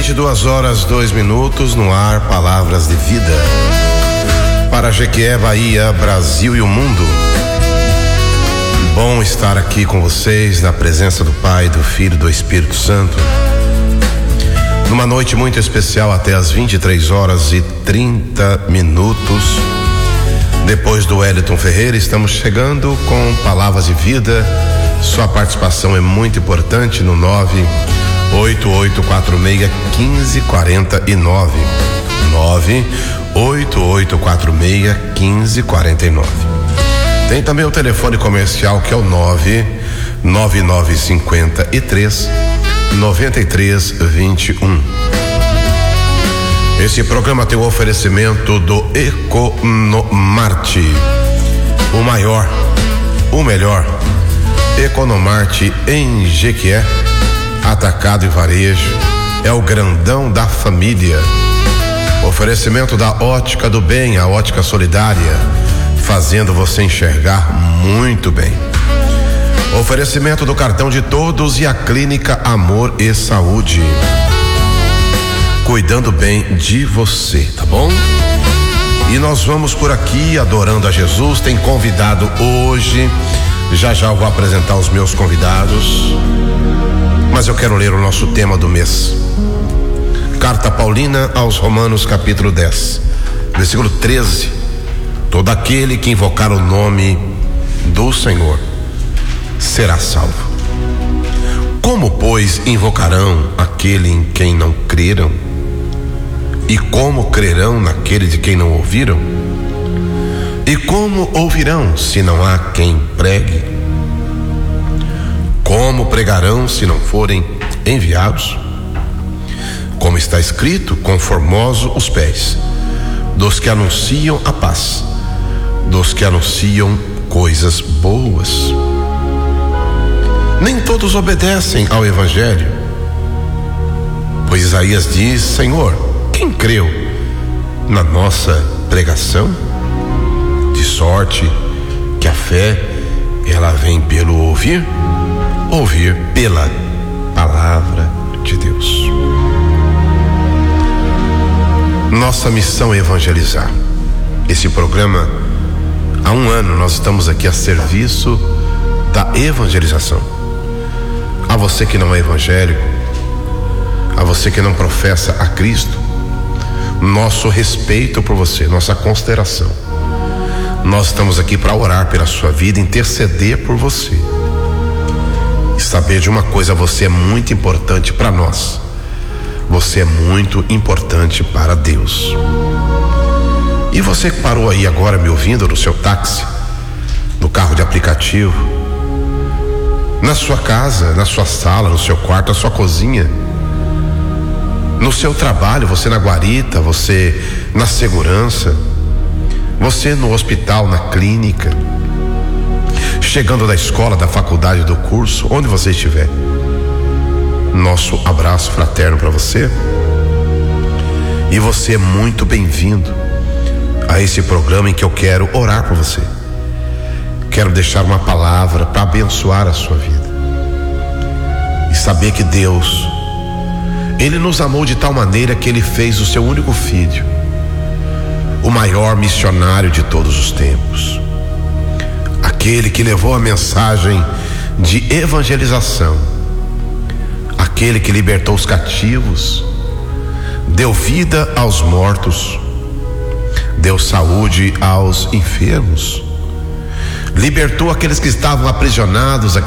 22h02 no ar, palavras de vida para Jequié, Bahia, Brasil e o mundo. Bom estar aqui com vocês na presença do Pai, do Filho e do Espírito Santo, numa noite muito especial até às 23h30. Depois do Wellington Ferreira, estamos chegando com palavras de vida. Sua participação é muito importante no 988461549. 988461549. Tem também o telefone comercial, que é o 99953-9321. Esse programa tem o oferecimento do Economarte, o maior, o melhor Economarte em Jequié, atacado e varejo, é o grandão da família. Oferecimento da Ótica do Bem, a ótica solidária, fazendo você enxergar muito bem. Oferecimento do Cartão de Todos e a Clínica Amor e Saúde, cuidando bem de você, tá bom? E nós vamos por aqui adorando a Jesus. Tem convidado hoje, já eu vou apresentar os meus convidados, mas eu quero ler o nosso tema do mês. Carta Paulina aos Romanos, capítulo 10, versículo 13. Todo aquele que invocar o nome do Senhor será salvo. Como, pois, invocarão aquele em quem não creram? E como crerão naquele de quem não ouviram? E como ouvirão se não há quem pregue? Como pregarão se não forem enviados? Como está escrito, conformosos os pés dos que anunciam a paz, dos que anunciam coisas boas. Nem todos obedecem ao Evangelho, pois Isaías diz: Senhor, quem creu na nossa pregação? De sorte que a fé, ela vem pelo ouvir pela palavra de Deus. Nossa missão é evangelizar. Esse programa, há um ano, nós estamos aqui a serviço da evangelização. A você que não é evangélico, a você que não professa a Cristo, nosso respeito por você, nossa consideração. Nós estamos aqui para orar pela sua vida, interceder por você. E saber de uma coisa: você é muito importante para nós. Você é muito importante para Deus. E você que parou aí agora me ouvindo no seu táxi, no carro de aplicativo, na sua casa, na sua sala, no seu quarto, na sua cozinha, no seu trabalho, você na guarita, você na segurança, você no hospital, na clínica, chegando da escola, da faculdade, do curso, onde você estiver, nosso abraço fraterno para você. E você é muito bem-vindo a esse programa em que eu quero orar por você. Quero deixar uma palavra para abençoar a sua vida e saber que Deus, Ele nos amou de tal maneira que Ele fez o seu único filho, o maior missionário de todos os tempos, aquele que levou a mensagem de evangelização, aquele que libertou os cativos, deu vida aos mortos, deu saúde aos enfermos, libertou aqueles que estavam aprisionados,